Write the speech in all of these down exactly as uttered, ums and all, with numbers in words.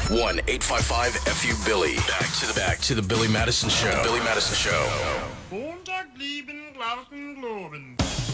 one eight five five F U Billy. Back to the back to the Billy Madison Show. Billy Madison Show. Montag, lieben, glauben, globen.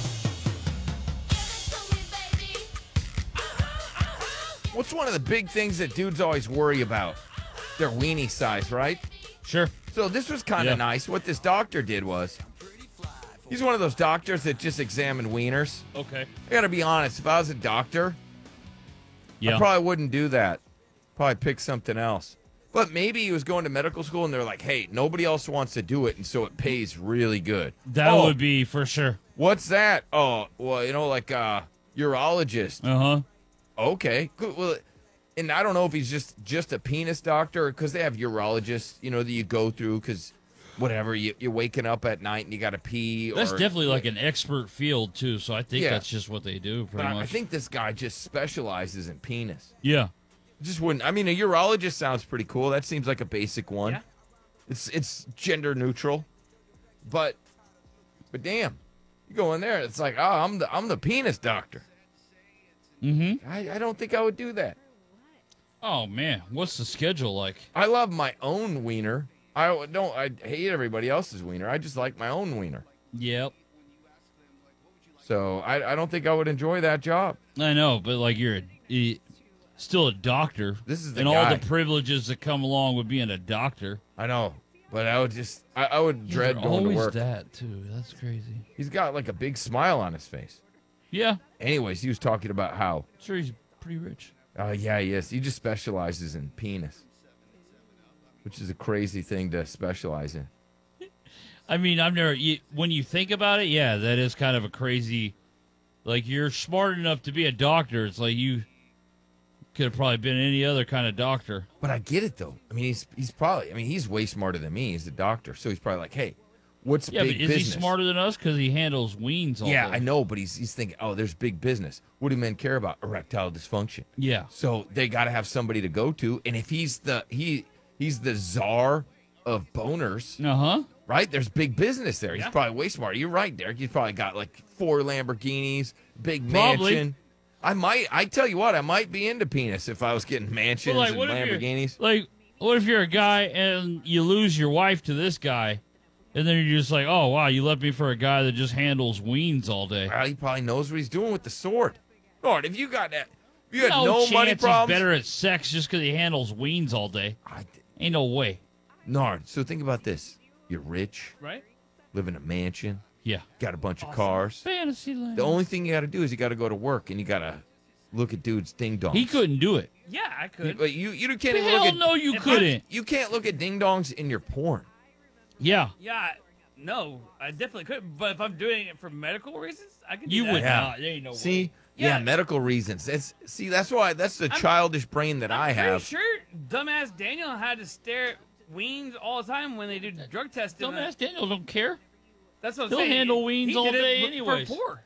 What's one of the big things that dudes always worry about? Their weenie size, right? Sure. So this was kind of Yeah. nice. What this doctor did was, he's one of those doctors that just examine wieners. Okay. I got to be honest. If I was a doctor, Yeah. I probably wouldn't do that. Probably pick something else. But maybe he was going to medical school and they're like, hey, nobody else wants to do it, and so it pays really good. That Oh, would be for sure. What's that? Oh, well, you know, like a urologist. Uh huh. Okay, good. Well, and I don't know if he's just just a penis doctor, because they have urologists, you know, that you go through because whatever, you, you're waking up at night and you got to pee. That's or, definitely like an expert field too. So I think Yeah. that's just what they do, But pretty I, much. I think this guy just specializes in penis. Yeah. Just wouldn't. I mean, a urologist sounds pretty cool. That seems like a basic one. Yeah. It's it's gender neutral, but but damn, you go in there, it's like, oh, I'm the I'm the penis doctor. Mm-hmm. I, I don't think I would do that. Oh man, what's the schedule like? I love my own wiener. I don't. I hate everybody else's wiener. I just like my own wiener. Yep. So I, I don't think I would enjoy that job. I know, but like you're a, e- still a doctor. This is the and guy. all the privileges that come along with being a doctor. I know, but I would just I, I would dread They're going to always work. that too. That's crazy. He's got like a big smile on his face. Yeah. Anyways, he was talking about how. Sure, he's pretty rich. Oh yeah, he is. He just specializes in penis, which is a crazy thing to specialize in. I mean, I've never. You, when you think about it, yeah, that is kind of a crazy. Like you're smart enough to be a doctor. It's like you could have probably been any other kind of doctor. But I get it though. I mean, he's he's probably. I mean, he's way smarter than me. He's a doctor, so he's probably like, hey, what's Yeah, big but is business? he smarter than us because he handles weens all Yeah, day? I know, but he's he's thinking, oh, there's big business. What do men care about? Erectile dysfunction. Yeah. So they got to have somebody to go to, and if he's the he he's the czar of boners, Uh huh. right? There's big business there. He's Yeah. probably way smarter. You're right, Derek. He's probably got like four Lamborghinis, big Probably. mansion. I might. I tell you what, I might be into penis if I was getting mansions But like, and what if you're Lamborghinis. like, what if you're a guy and you lose your wife to this guy, and then you're just like, oh wow, you left me for a guy that just handles weens all day. Well, he probably knows what he's doing with the sword. Lord, if you got that, if you had no, no, chance money he's problems. better at sex just because he handles weens all day. I, Ain't no way. Nard, so think about this. You're rich, Right? live in a mansion, Yeah. got a bunch of cars. Fantasy land. The only thing you got to do is you got to go to work and you got to look at dudes' ding dongs. He couldn't do it. Yeah, I You, could. but you, you can't even Hell look at no, you If I- couldn't. you can't look at ding dongs in your porn. Yeah. Yeah, no, I definitely could. But if I'm doing it for medical reasons, I can do You that. would Yeah. not. There ain't no See, way. yeah. Yeah. medical reasons. That's see, that's why that's the I'm- childish brain that I'm I pretty have. sure dumbass Daniel had to stare at weens all the time when they do drug testing. Dumbass Daniel don't care. That's what I'm He'll saying. handle He- weens he all did it day for- anyways. For poor.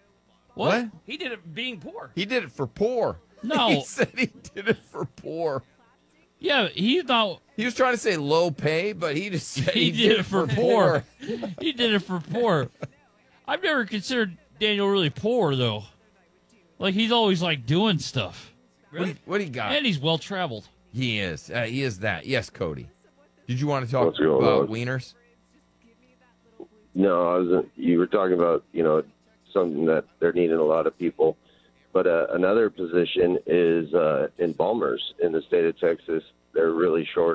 What? He did it being poor. He did it for poor. No. he said he did it for poor. Yeah, he's not. He was trying to say low pay, but he just said He, did, it for poor. he did it for poor. I've never considered Daniel really poor though. Like he's always like doing stuff, What, do you- what do you got? and he's well traveled. He is. Uh, he is that. Yes, Cody. Did you want to talk What's going about on? wieners? No, I was. You were talking about, you know, something that they're needing a lot of people. But uh, another position is uh, embalmers in the state of Texas. They're really short